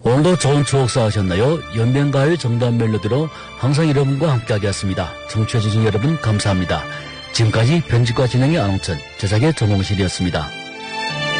오늘도 좋은 추억 쌓으셨나요? 연변가요의 정다운 멜로디로 항상 여러분과 함께하겠습니다. 청취해주신 여러분 감사합니다. 지금까지 편집과 진행의 안홍천, 제작의 전홍실이었습니다.